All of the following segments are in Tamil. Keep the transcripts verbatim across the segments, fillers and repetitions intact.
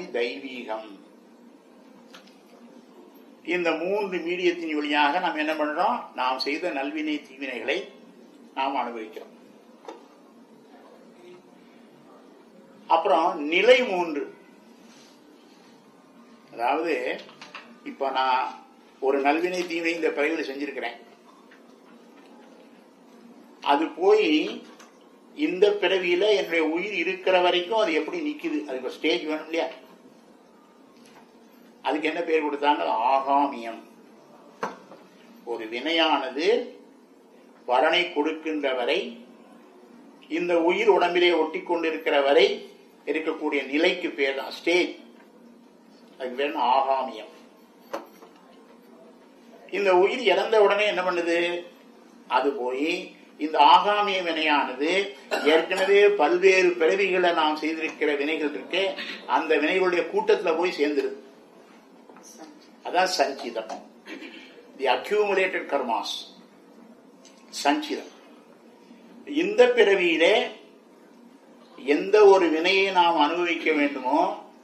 தெய்வீகம். இந்த மூன்று மீடியத்தின் வழியாக நாம் என்ன பண்றோம்? நாம் செய்த நல்வினை தீவினைகளை நாம் அனுபவிக்கிறோம். அப்புறம் நிலை மூன்று, அதாவது இப்ப நான் ஒரு நல்வினை தீவினை இந்த பிறவில செஞ்சிருக்கிறேன், அது போய் இந்த பிறவியில என்னுடைய உயிர் இருக்கிற வரைக்கும் அது எப்படி நிக்குது? அதுக்கு ஸ்டேஜ் வேணும் இல்லையா? அதுக்கு என்ன பேர் கொடுத்தாங்க? ஆகாமியம். ஒரு வினையானது பலனை கொடுக்கின்ற வரை, இந்த உயிர் உடம்பிலே ஒட்டி கொண்டிருக்கிற வரை இருக்கக்கூடிய நிலைக்கு பேர் தான் ஸ்டேஜ். அதுக்கு பேர் ஆகாமியம். இந்த உயிர் இறந்த உடனே என்ன பண்ணுது? அது போய் இந்த ஆகாமிய வினையானது ஏற்கனவே பல்வேறு பிறவிகளை நாம் செய்திருக்கிற வினைகள் இருக்கு, அந்த வினைகளுடைய கூட்டத்தில் போய் சேர்ந்துருது. அதான் சஞ்சிதம். தி அக்யூமுலேட்டட் கர்மாஸ், சஞ்சிதம். இந்த பிறவியிலே எந்த ஒரு வினையை நாம் அனுபவிக்க வேண்டுமோ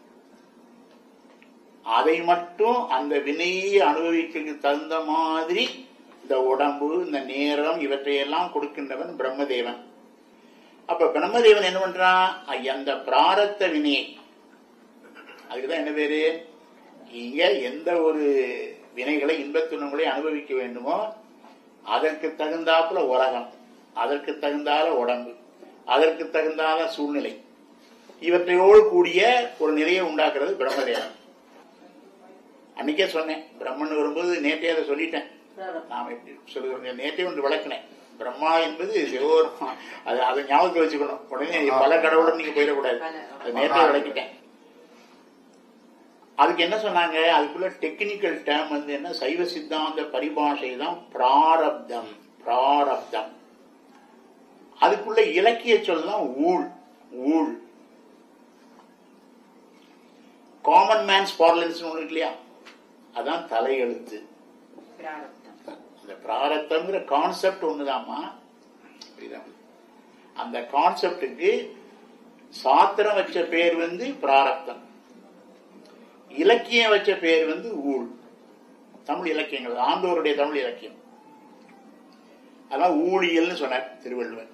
அதை மட்டும் அந்த வினையை அனுபவிக்க தகுந்த மாதிரி இந்த உடம்பு, இந்த நேரம், இவற்றையெல்லாம் கொடுக்கின்றவன் பிரம்மதேவன். அப்ப பிரம்மதேவன் என்ன பண்றான்? அந்த பிராரத்த வினையை, அதுக்குதான் என்ன பேரு? இங்க எந்த ஒரு வினைகளை, இன்பத் துன்பங்களை அனுபவிக்க வேண்டுமோ அதற்கு தகுந்தாப்புல உலகம், அதற்கு தகுந்தால உடம்பு, அதற்கு தகுந்தால சூழ்நிலை, இவற்றையோடு கூடிய ஒரு நிலையை உண்டாக்குறது பிரம்மதேவன். அன்னைக்கே சொன்னேன், பிரம்மன் வரும்போது நேற்றே அதை சொல்லிட்டேன். நாம எப்படி சொல்லுகிறோம், நேற்றே ஒன்று விளக்கினேன். பிரம்மா என்பது அது அதை ஞாபகத்தில் வச்சுக்கணும். உடனே பல கடவுளும் நீங்க போயிடக்கூடாது. அது நேற்றே விளக்கிட்டேன். அதுக்கு என்ன சொன்னாங்க? அதுக்குள்ள டெக்னிக்கல் டேர்ம் வந்து என்ன? சைவ சித்தாந்த பரிபாஷை தான் பிராரப்தம். பிராரப்தம் அதுக்குள்ள இலக்கிய சொல் தான் ஊழ். ஊழ் காமன் மேன்ஸ் பார்லன்ஸ் ஒன்று இருக்கு இல்லையா? அதான் தலையெழுத்து. அந்த பிராரப்தம்ங்கிற கான்செப்ட் ஒண்ணுதாமா. அந்த கான்செப்டுக்கு சாத்திரம் வச்ச பேர் வந்து பிராரப்தம், இலக்கியம் வச்ச பேர் வந்து ஊழ். தமிழ் இலக்கியங்கள், ஆண்டோருடைய தமிழ் இலக்கியம். அதான் ஊழியல்னு சொன்னார் திருவள்ளுவர்.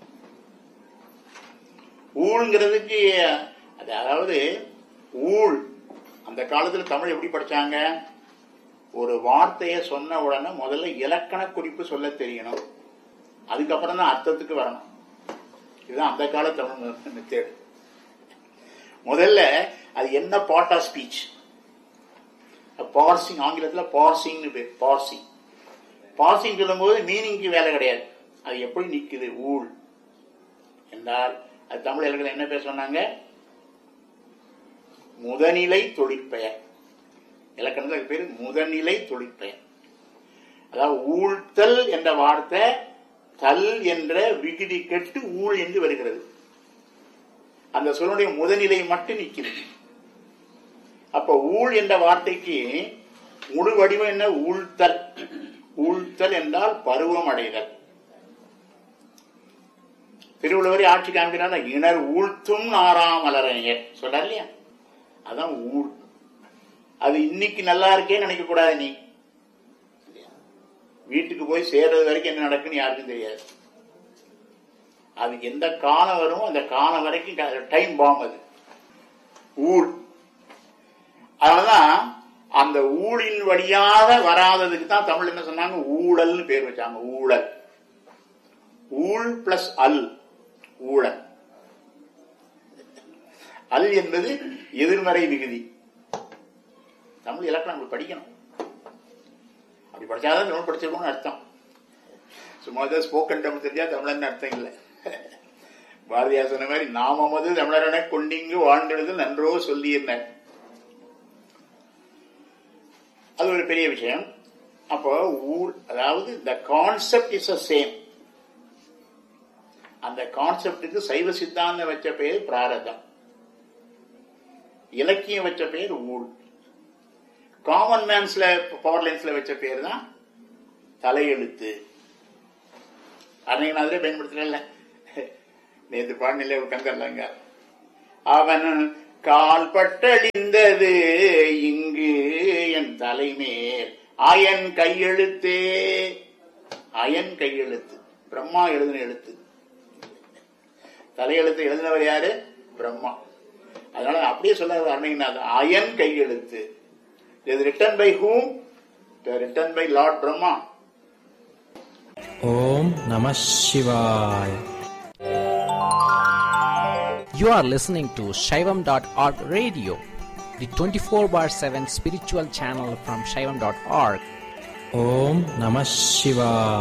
ஊழ்ங்கிறதுக்கு அதாவது ஊழ் அந்த காலத்துல தமிழ் எப்படி படிச்சாங்க? ஒரு வார்த்தைய சொன்ன உடனே முதல்ல இலக்கண குறிப்பு சொல்ல தெரியணும், அதுக்கப்புறம் தான் அர்த்தத்துக்கு வரணும். இதுதான் அந்த கால தமிழ் மெத்தேடு. முதல்ல அது என்ன பார்ட் ஆஃப் ஸ்பீச், பார்சிங், ஆங்கிலத்தில் பார்சிங்னு பேர். பார்சிங் பார்சிங் சொல்லும் போது மீனிங்க்கு வேலை கிடையாது, அது எப்படி நிக்குது ஊழ் என்றால் அது தமிழ் இலக்கணம் என்ன பேர் சொன்னாங்க? முதநிலை தொழிற்பெயர். இலக்கணத்தில் அது பேரு முதநிலை தொழிற்பெயர். அதாவது ஊழ்த்தல் என்ற வார்த்தை தல் என்ற விகுதி கெட்டு ஊழ் என்று வருகிறது. அந்த சொல்லுடைய முதநிலை மட்டும் நிற்கிறது. அப்ப ஊழ் என்ற வார்த்தைக்கு முழு வடிவம் என்ன? ஊழ்த்தல். ஊழ்த்தல் என்றால் பருவம் அடைதல். திருவள்ளுவரை ஆட்சி காண்கிறார், இணர் ஊழ்த்தும் நாராமலரையர் சொல்றார் இல்லையா? அதான் ஊழ். அது இன்னைக்கு நல்லா இருக்கே நினைக்க கூடாது. நீ வீட்டுக்கு போய் சேர்றது வரைக்கும் என்ன நடக்குன்னு யாருக்கும் தெரியாது. அது எந்த காலம் வரும் அந்த காலம் வரைக்கும் டைம் பாம் அது ஊழ். அதனாலதான் அந்த ஊழின் வழியாக வராததுக்கு தான் தமிழ் என்ன சொன்னாங்க? ஊழல்னு பேர் வச்சாங்க. ஊழல், ஊழ் பிளஸ் அல், ஊழல். அல் என்பது எதிர்மறை விகுதி. தமிழ் இலக்கணம் நம்ம படிக்கணும். அப்படி படிச்சாதான் தமிழ் படிச்சிருக்கணும்னு அர்த்தம். சும்மா தான் ஸ்போக்கன் தமிழ் தெரிஞ்சா தமிழன்னு அர்த்தம் இல்லை. பாரதியார் சொன்ன மாதிரி நாமமது தமிழரென கொண்டிங்கு வாழ்ந்தெழுது நன்றோ சொல்லியிருந்தேன். அது ஒரு பெரிய விஷயம். அப்போ ஊழ் அதாவது the concept is the same. அந்த கான்செப்டுக்கு சைவ சித்தாந்தம் வச்ச பேர் பிராரதம், இலக்கியம் வச்ச பேர் ஊழ், காமன் மேன்ஸ்ல பவர்லைன்ஸ்ல வச்ச பேர் தான் தலையெழுத்து. அன்னைக்கு நான் பயன்படுத்தல. நேற்று பாடநிலை கங்கர்லங்க அவன் கால் பட்டழிந்தது இங்கு என் தலைமேல் அயன் கையெழுத்தே. அயன் கையெழுத்து பிரம்மா எழுதின எழுத்து. தலையெழுத்து எழுதினவர் யாரு? பிரம்மா. அதனால அப்படியே சொல்ல அருணகிரிநாதர் அயன் கையெழுத்து. இது written by whom? Written by Lord Brahma. ஓம் நம சிவாய. You are listening to Shaivam dot org radio, the twenty-four bar seven spiritual channel from Shaivam dot org. Om Namah Shivaya.